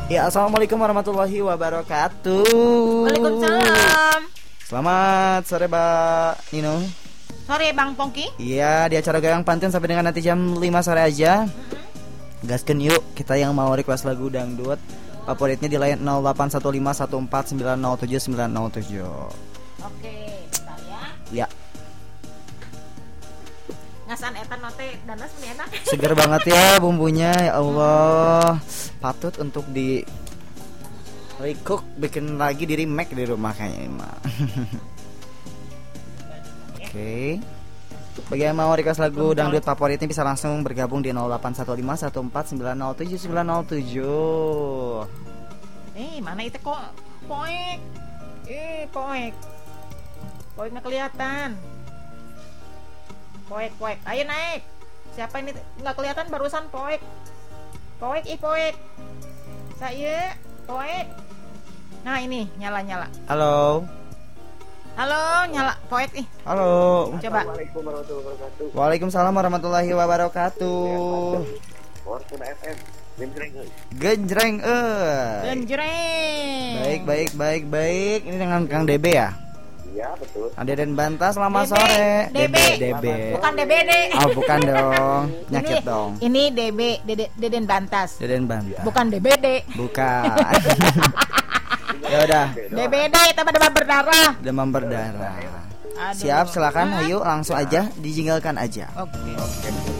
Ya, assalamualaikum warahmatullahi wabarakatuh. Waalaikumsalam. Selamat sore, Mbak Nino. Sore Bang Pongki. Iya, di acara Goyang Pantun sampai dengan nanti jam 5 sore aja. Gaskeun yuk, kita yang mau request lagu dangdut favoritnya di line 081514907907. Oke, bentar ya. Ya, Ngasan eta note danas meni enak. seger banget ya bumbunya, ya Allah. Patut untuk di recook, bikin lagi di remake di rumah kayaknya ini mah. Oke. Bagi yang mau request lagu dangdut favoritnya bisa langsung bergabung di 081514907907. Mana itu kok poek? Poek. Poeknya kelihatan. Poek. Ayo naik. Siapa ini nggak kelihatan barusan poek. Poek. Saya poek. Nah, ini nyala. Halo. Halo, nyala poek ih. Halo. Coba. Assalamualaikum warahmatullahi wabarakatuh. Waalaikumsalam warahmatullahi wabarakatuh. Fortuna FM. Genjreng. Genjreng. Baik. Ini dengan Kang DB ya? Iya, betul. Deden Banta, selamat DB. sore. DB. Bukan DBD. Oh, bukan dong. Nyakit Ini- dong. Ini Deden Bantas. Deden Banta. Bukan DBD. Bukan. Ya udah, DBD itu mah demam berdarah. demam berdarah. Aduh. Siap, silakan. Ayo langsung aja dijinggalkan aja. Oke. Oke.